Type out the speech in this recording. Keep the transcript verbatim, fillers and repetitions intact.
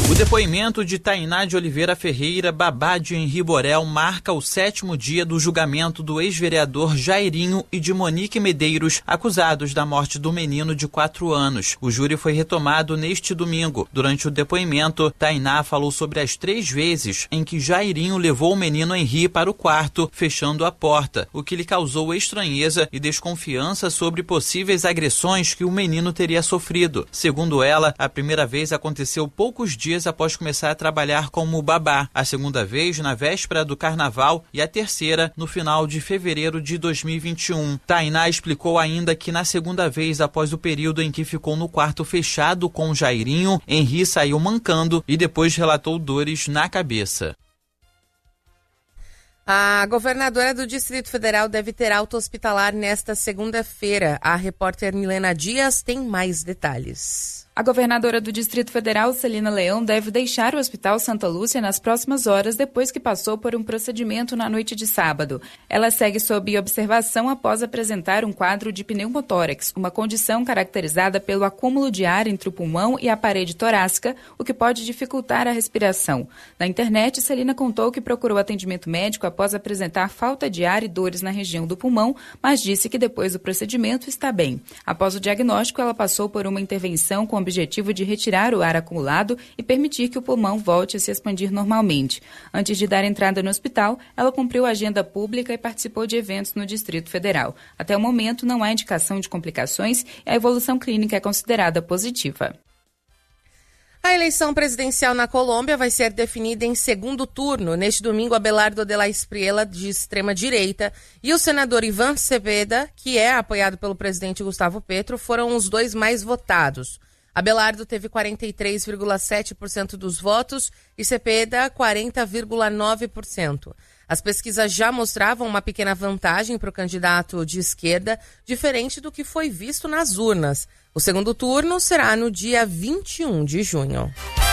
O depoimento de Tainá de Oliveira Ferreira, babá de Henri Borel, marca o sétimo dia do julgamento do ex-vereador Jairinho e de Monique Medeiros, acusados da morte do menino de quatro anos. O júri foi retomado neste domingo. Durante o depoimento, Tainá falou sobre as três vezes em que Jairinho levou o menino Henri para o quarto, fechando a porta, o que lhe causou estranheza e desconfiança sobre possíveis agressões que o menino teria sofrido. Segundo ela, a primeira vez aconteceu poucos dias após começar a trabalhar como babá, a segunda vez na véspera do carnaval e a terceira no final de fevereiro de dois mil e vinte e um. Tainá explicou ainda que na segunda vez após o período em que ficou no quarto fechado com Jairinho, Henri saiu mancando e depois relatou dores na cabeça. A governadora do Distrito Federal deve ter alta hospitalar nesta segunda-feira. A repórter Milena Dias tem mais detalhes. A governadora do Distrito Federal, Celina Leão, deve deixar o Hospital Santa Lúcia nas próximas horas, depois que passou por um procedimento na noite de sábado. Ela segue sob observação após apresentar um quadro de pneumotórax, uma condição caracterizada pelo acúmulo de ar entre o pulmão e a parede torácica, o que pode dificultar a respiração. Na internet, Celina contou que procurou atendimento médico após apresentar falta de ar e dores na região do pulmão, mas disse que depois do procedimento está bem. Após o diagnóstico, ela passou por uma intervenção com objetivo de retirar o ar acumulado e permitir que o pulmão volte a se expandir normalmente. Antes de dar entrada no hospital, ela cumpriu a agenda pública e participou de eventos no Distrito Federal. Até o momento, não há indicação de complicações e a evolução clínica é considerada positiva. A eleição presidencial na Colômbia vai ser definida em segundo turno. Neste domingo, Abelardo de la Espriella, de extrema-direita, e o senador Iván Cepeda, que é apoiado pelo presidente Gustavo Petro, foram os dois mais votados. Abelardo teve quarenta e três vírgula sete por cento dos votos e Cepeda quarenta vírgula nove por cento. As pesquisas já mostravam uma pequena vantagem para o candidato de esquerda, diferente do que foi visto nas urnas. O segundo turno será no dia vinte e um de junho.